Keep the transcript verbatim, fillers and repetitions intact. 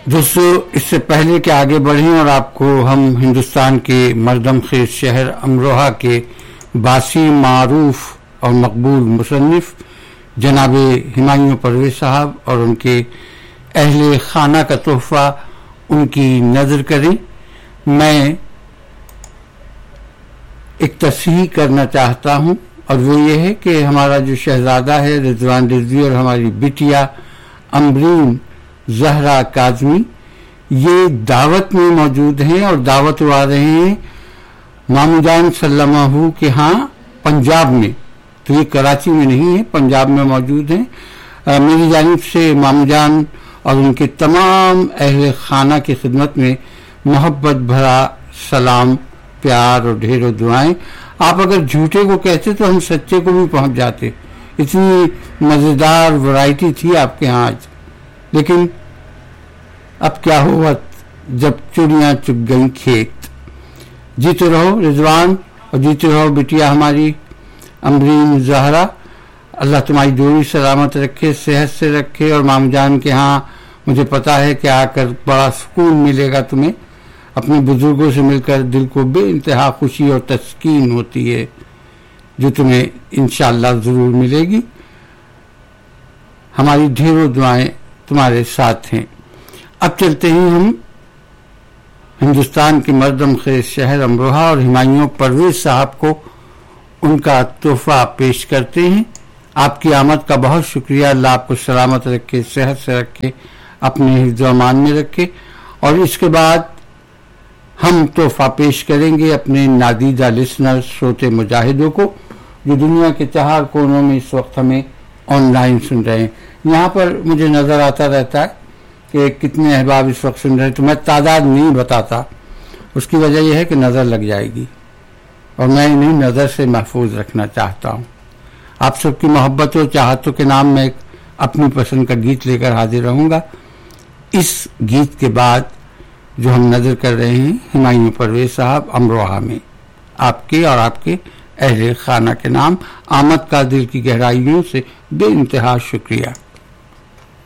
دوستو، اس سے پہلے کہ آگے بڑھیں اور آپ کو ہم ہندوستان کے مردم خیز شہر امروہہ کے باسی معروف اور مقبول مصنف جناب ہمایوں پرویز صاحب اور ان کے اہل خانہ کا تحفہ ان کی نظر کریں، میں ایک تصحیح کرنا چاہتا ہوں، اور وہ یہ ہے کہ ہمارا جو شہزادہ ہے رضوان رضوی اور ہماری بٹیا امبرین زہرا کاظمی یہ دعوت میں موجود ہیں اور دعوت آ رہے ہیں مامو جان سلمہ کے ہاں پنجاب میں، تو یہ کراچی میں نہیں ہے، پنجاب میں موجود ہیں۔ میری جانب سے مامو جان اور ان کے تمام اہل خانہ کی خدمت میں محبت بھرا سلام، پیار اور ڈھیروں دعائیں۔ آپ اگر جھوٹے کو کہتے تو ہم سچے کو بھی پہنچ جاتے، اتنی مزیدار ورائٹی تھی آپ کے ہاں آج، لیکن اب کیا ہوا جب چڑیاں چگ گئیں کھیت۔ جیتے رہو رضوان اور جیتے رہو بٹیا ہماری امبرین زہرا، اللہ تمہاری دوری سلامت رکھے، صحت سے رکھے، اور مامو جان کے ہاں مجھے پتا ہے کہ آ کر بڑا سکون ملے گا تمہیں، اپنے بزرگوں سے مل کر دل کو بے انتہا خوشی اور تسکین ہوتی ہے جو تمہیں انشاءاللہ ضرور ملے گی۔ ہماری ڈھیروں دعائیں تمہارے ساتھ ہیں۔ اب چلتے ہیں ہم ہندوستان کے مردم خیز شہر امروہہ اور ہمایوں پرویز صاحب کو ان کا تحفہ پیش کرتے ہیں۔ آپ کی آمد کا بہت شکریہ، اللہ آپ کو سلامت رکھے، صحت سے رکھے، اپنے حفظ و امان میں رکھے۔ اور اس کے بعد ہم تحفہ پیش کریں گے اپنے نادیدہ لسنر سوتے مجاہدوں کو جو دنیا کے چار کونوں میں اس وقت ہمیں آن لائن سن رہے ہیں۔ یہاں پر مجھے نظر آتا رہتا ہے کہ کتنے احباب اس وقت سن رہے ہیں، تو میں تعداد نہیں بتاتا، اس کی وجہ یہ ہے کہ نظر لگ جائے گی اور میں انہیں نظر سے محفوظ رکھنا چاہتا ہوں۔ آپ سب کی محبت و چاہتوں کے نام میں ایک اپنی پسند کا گیت لے کر حاضر رہوں گا۔ اس گیت کے بعد جو ہم نظر کر رہے ہیں ہمایوں پرویز صاحب امروہہ میں، آپ کے اور آپ کے اہل خانہ کے نام آمد کا دل کی گہرائیوں سے بے انتہا شکریہ۔